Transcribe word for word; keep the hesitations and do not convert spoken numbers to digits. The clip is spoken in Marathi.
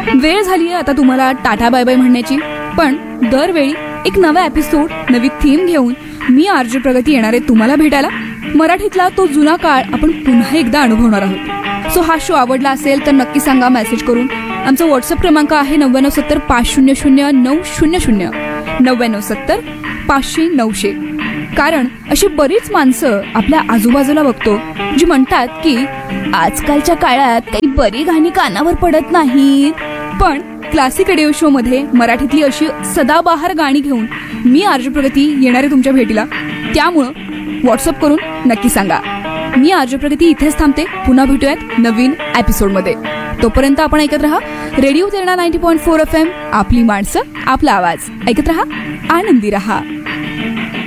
वेळ झाली आहे आता तुम्हाला टाटा बाय बाय म्हणण्याची. पण दरवेळी एक नवा एपिसोड, नवी थीम घेऊन मी आरजे प्रगती येणार आहे तुम्हाला भेटायला. मराठीतला तो जुना काळ आपण पुन्हा एकदा अनुभवणार आहोत. सो हा शो आवडला असेल तर नक्की सांगा मेसेज करून. आमचा व्हॉट्सअप क्रमांक आहे नव्याण्णव सत्तर पाच शून्य शून्य नऊ शून्य शून्य नव्याण्णव सत्तर पाचशे नऊशे. कारण अशी बरीच माणसं आपल्या आजूबाजूला बघतो जी म्हणतात की आजकालच्या काळात काही बरी गाणी कानावर पडत नाहीत. पण क्लासिक रेडिओ शो मध्ये मराठीतली अशी सदाबहार गाणी घेऊन मी आरजे प्रगती येणार आहे तुमच्या भेटीला. त्यामुळं व्हॉट्सअप करून नक्की सांगा. मी आरजे प्रगती इथेच थांबते. पुन्हा भेटूयात नवीन एपिसोडमध्ये. तोपर्यंत आपण ऐकत रहा radio Terna ninety point four F M. आपली माणसं, आपला आवाज. ऐकत रहा, आनंदी रहा.